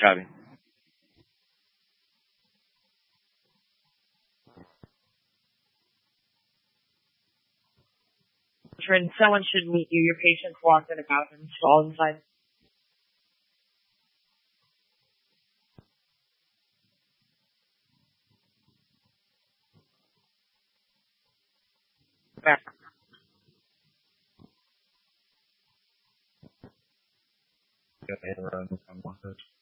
Grabe. When someone should meet you, your patient walks in the bathroom, falls inside. Back. Got the head around the